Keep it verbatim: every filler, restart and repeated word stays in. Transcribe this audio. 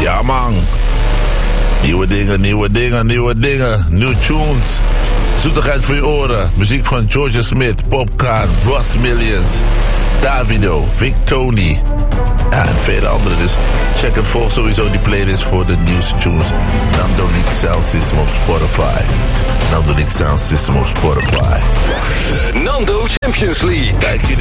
Ja man. Nieuwe dingen, nieuwe dingen, nieuwe dingen. New tunes. Zoetigheid voor je oren. Muziek van Georgia Smith, Popcaan, Ross Millions, Davido, Vic Tony. Ja, en vele anderen. Dus check en volg sowieso die playlist voor de nieuwste tunes. Nandonic Sound System op Spotify. Nandonic Sound System op Spotify. De Nando Champions League. Kijk je